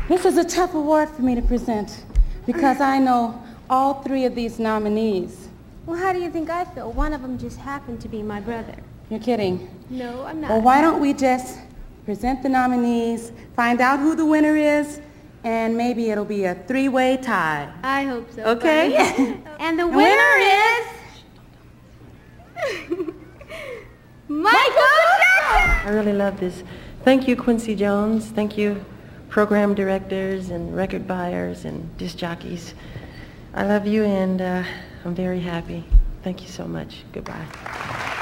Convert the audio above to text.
This is a tough award for me to present because I know all three of these nominees. Well, how do you think I feel? One of them just happened to be my brother. You're kidding. No, I'm not. Well, why don't we just present the nominees, find out who the winner is, and maybe it'll be a three-way tie. I hope so. Okay? And the winner is... Michael Jackson! I really love this. Thank you, Quincy Jones. Thank you, program directors and record buyers and disc jockeys. I love you, and I'm very happy. Thank you so much. Goodbye.